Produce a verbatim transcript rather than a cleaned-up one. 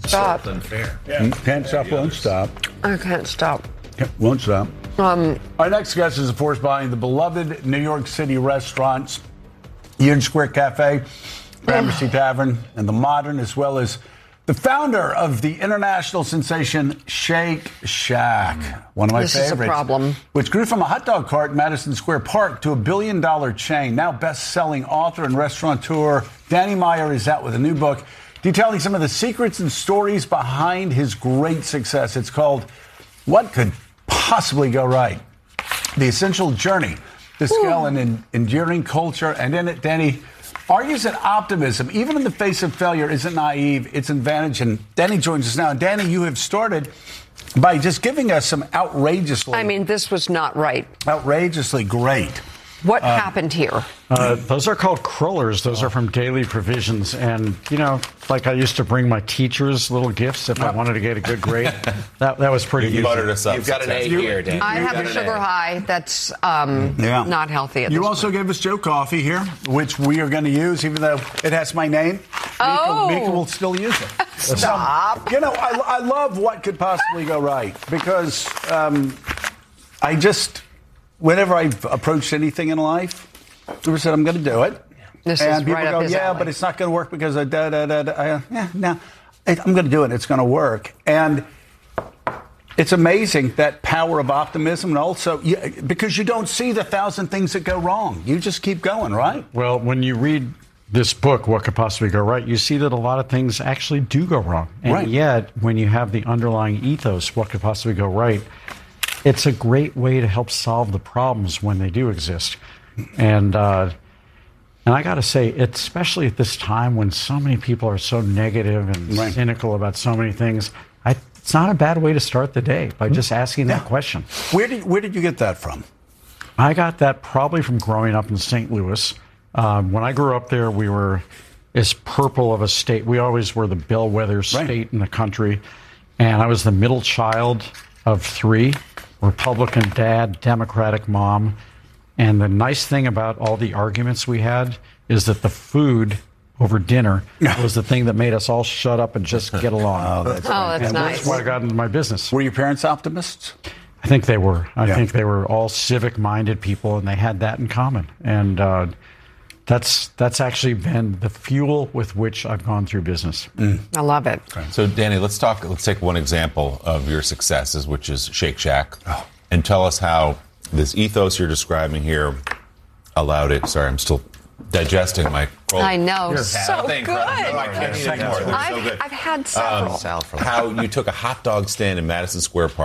stop. So unfair. Yeah. Can't stop, won't stop. I can't stop. Won't stop. Um, Our next guest is, of course, buying the beloved New York City restaurants, Union Square Cafe, Gramercy Tavern, and the Modern, as well as the founder of the international sensation Shake Shack, one of my this favorites. This is a problem. Which grew from a hot dog cart in Madison Square Park to a billion-dollar chain. Now best-selling author and restaurateur Danny Meyer is out with a new book detailing some of the secrets and stories behind his great success. It's called What Could Possibly Go Right? The Essential Journey to Scale an Enduring Culture. And in it, Danny argues that optimism, even in the face of failure, isn't naive, it's advantage. And Danny joins us now. And Danny, you have started by just giving us some outrageously... I mean, this was not right. Outrageously great. What uh, happened here? Uh, those are called crullers. Those are from Daily Provisions. And, you know, like I used to bring my teachers little gifts if I wanted to get a good grade. that that was pretty You easy. buttered us up. You've got an A here, Dan. I have a sugar high that's um, Yeah. not healthy at You this also point. gave us Joe Coffee here, which we are going to use, even though it has my name. Oh. Mika, Mika will still use it. Stop. So, you know, I, I love What Could Possibly Go Right, because um, I just, whenever I've approached anything in life, I said, I'm going to do it. This and is people right up go, his yeah, alley. but it's not going to work because I da da da da. I, yeah, no, I'm going to do it. It's going to work. And it's amazing, that power of optimism, and also you, because you don't see the thousand things that go wrong. You just keep going, right? Well, when you read this book, What Could Possibly Go Right, you see that a lot of things actually do go wrong. And right. yet, when you have the underlying ethos, what could possibly go right, it's a great way to help solve the problems when they do exist. And uh, and I got to say, especially at this time when so many people are so negative and right. cynical about so many things, I, it's not a bad way to start the day by just asking yeah. that question. Where did where did you get that from? I got that probably from growing up in Saint Louis. Um, when I grew up there, we were as purple of a state. We always were the bellwether state right. in the country. And I was the middle child of three, Republican dad, Democratic mom. And the nice thing about all the arguments we had is that the food over dinner was the thing that made us all shut up and just get along. Oh, that's, oh, that's and nice. that's why I got into my business. Were your parents optimists? I think they were. I yeah. think they were all civic-minded people, and they had that in common. And uh, that's that's actually been the fuel with which I've gone through business. Mm. I love it. So, Danny, let's talk. Let's take one example of your successes, which is Shake Shack, oh. and tell us how this ethos you're describing here allowed it. Sorry, I'm still digesting my. Roll. I know, You're so good. No, I can't eat anymore. They're I've, so good. I've had several. Um, how you took a hot dog stand in Madison Square Park.